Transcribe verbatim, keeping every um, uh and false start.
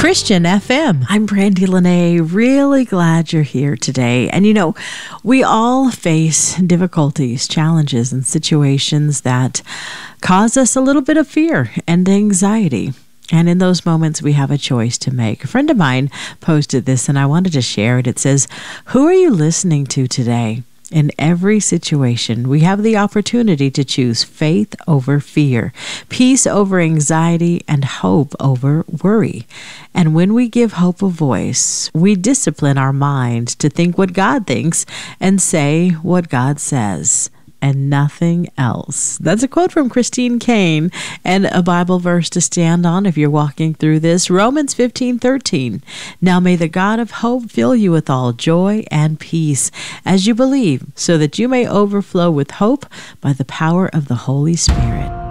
Christian F M. I'm Brandy Lene. Really glad you're here today. And you know, we all face difficulties, challenges, and situations that cause us a little bit of fear and anxiety. And in those moments, we have a choice to make. A friend of mine posted this, and I wanted to share it. It says, "Who are you listening to today? In every situation, we have the opportunity to choose faith over fear, peace over anxiety, and hope over worry. And when we give hope a voice, we discipline our mind to think what God thinks and say what God says, and nothing else." That's a quote from Christine Caine, and a Bible verse to stand on if you're walking through this. Romans fifteen thirteen. "Now may the God of hope fill you with all joy and peace as you believe, so that you may overflow with hope by the power of the Holy Spirit."